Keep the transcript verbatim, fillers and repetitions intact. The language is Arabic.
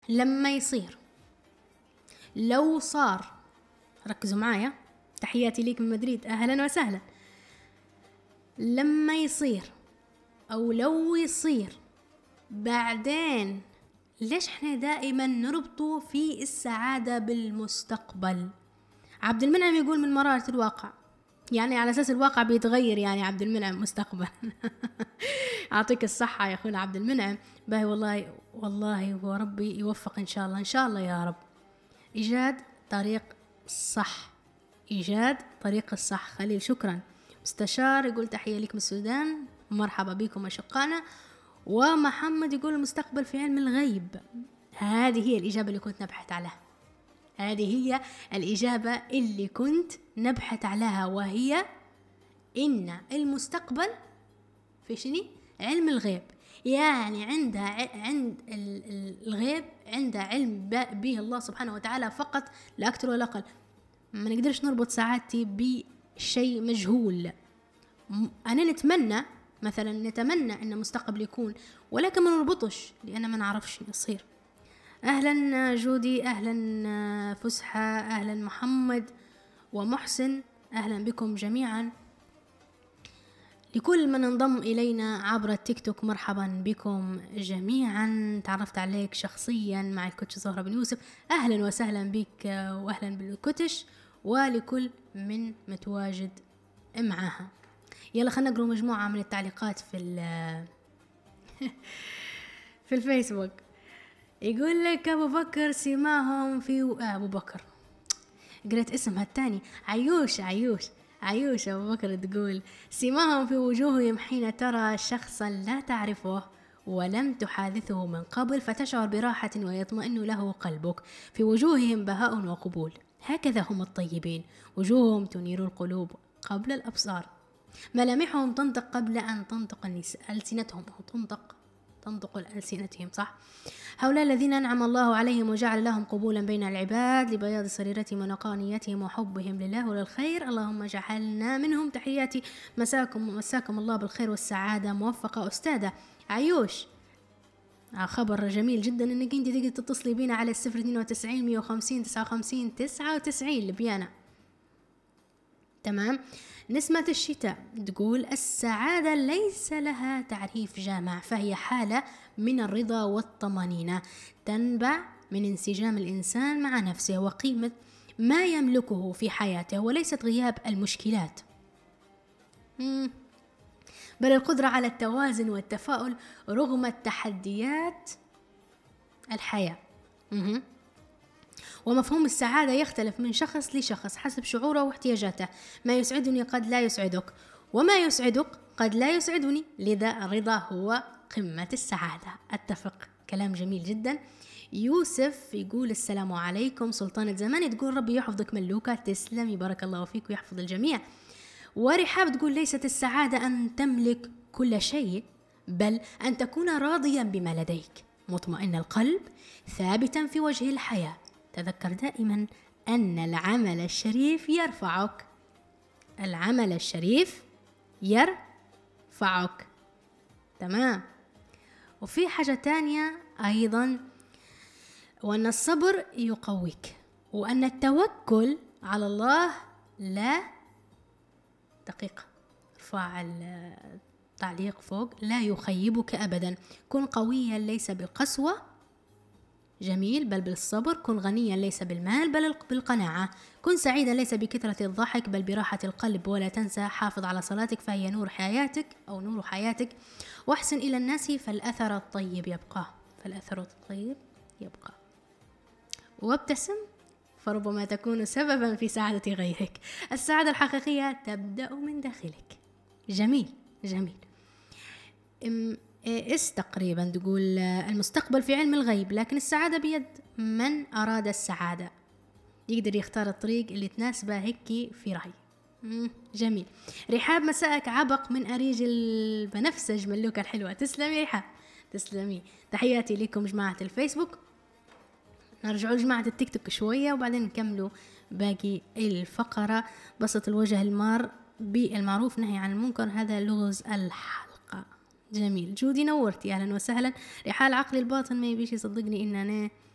لما يصير، لو صار، ركزوا معايا، تحياتي ليك من مدريد، أهلا وسهلا. لما يصير أو لو يصير بعدين، ليش احنا دائما نربطه في السعادة بالمستقبل؟ عبد المنعم يقول من مرارة الواقع، يعني على أساس الواقع بيتغير يعني عبد المنعم مستقبل. أعطيك الصحة يا أخونا عبد المنعم، باي والله والله، وربي يوفق إن شاء الله إن شاء الله يا رب. إيجاد طريق صح، إيجاد طريق الصح. خليل شكرا. مستشار يقول تحية لك من السودان، مرحبا بكم أشقانا. ومحمد يقول المستقبل في علم الغيب. هذه هي الإجابة اللي كنت نبحث عليها، هذه هي الإجابة اللي كنت نبحث عليها، وهي إن المستقبل في شنو؟ علم الغيب. يعني عندها عند الغيب عندها علم به الله سبحانه وتعالى فقط، لا أكثر ولا أقل. ما نقدرش نربط سعادتي بشيء مجهول. أنا نتمنى مثلا نتمنى أن مستقبل يكون، ولكن ما نربطش لأن ما نعرفش يصير. أهلا جودي، أهلا فسحة، أهلا محمد ومحسن، أهلا بكم جميعا. لكل من انضم إلينا عبر التيك توك مرحبا بكم جميعا. تعرفت عليك شخصيا مع الكوتش زهرة بن يوسف، أهلا وسهلا بك وأهلا بالكوتش ولكل من متواجد معها. يلا خلنا نقرأ مجموعة من التعليقات في في الفيسبوك. يقول لك أبو بكر سماهم في و... آه أبو بكر قرأت اسمها الثاني، عيوش عيوش عيوش أبو بكر تقول سماهم في وجوههم حين ترى شخصا لا تعرفه ولم تحادثه من قبل فتشعر براحة ويطمئن له قلبك. في وجوههم بهاء وقبول، هكذا هم الطيبين، وجوههم تنير القلوب قبل الأبصار، ملامحهم تنطق قبل أن تنطق ألسنتهم، أو تنطق تنطق ألسنتهم، صح. هؤلاء الذين أنعم الله عليهم وجعل لهم قبولا بين العباد لبياض سريرتهم ونقانيتهم وحبهم لله وللخير، اللهم اجعلنا منهم. تحياتي، مساكم مساكم الله بالخير والسعادة. موفقة أستاذة عيوش. خبر جميل جدا انك انت تقدر تتصلي بينا على الصفر اثنين وتسعين مية وخمسين تسعة وخمسين تسعة وتسعين لبيانا. تمام. نسمة الشتاء تقول السعادة ليس لها تعريف جامع، فهي حالة من الرضا والطمأنينة تنبع من انسجام الإنسان مع نفسه وقيمة ما يملكه في حياته، وليست غياب المشكلات بل القدرة على التوازن والتفاؤل رغم التحديات الحياة. مه. ومفهوم السعادة يختلف من شخص لشخص حسب شعوره واحتياجاته. ما يسعدني قد لا يسعدك، وما يسعدك قد لا يسعدني، لذا الرضا هو قمة السعادة. أتفق، كلام جميل جدا. يوسف يقول السلام عليكم سلطانة زمان، تقول ربي يحفظك ملوكة. تسلمي، بارك الله فيك ويحفظ الجميع. ورحاب تقول ليست السعادة أن تملك كل شيء، بل أن تكون راضيا بما لديك، مطمئن القلب، ثابتا في وجه الحياة. تذكر دائما أن العمل الشريف يرفعك، العمل الشريف يرفعك. تمام. وفي حاجة تانية أيضا، وأن الصبر يقويك، وأن التوكل على الله لا دقيقة ارفع التعليق فوق، لا يخيبك أبدا. كن قويا ليس بالقسوة، جميل، بل بالصبر. كن غنيا ليس بالمال بل بالقناعة. كن سعيدا ليس بكثرة الضحك بل براحة القلب. ولا تنسى حافظ على صلاتك فهي نور حياتك أو نور حياتك. واحسن إلى الناس فالأثر الطيب يبقى، فالأثر الطيب يبقى. وابتسم فربما تكون سببا في سعادة غيرك. السعادة الحقيقية تبدأ من داخلك. جميل جميل. إيش تقريبا تقول المستقبل في علم الغيب، لكن السعادة بيد من أراد السعادة، يقدر يختار الطريق اللي تناسبه، هيك في رأيي. جميل. رحاب مساءك عبق من أريج البنفسج، ملوكة الحلوة. تسلمي رحاب، تسلمي. تحياتي لكم جماعة الفيسبوك. نرجعوا لجماعة التيك توك شوية وبعدين نكملوا باقي الفقرة. بسط الوجه المار بالمعروف نهي عن المنكر، هذا لغز الحلقة. جميل. جودي نورتي، أهلا وسهلا. رحال عقلي الباطن ما يبيش يصدقني إن أنا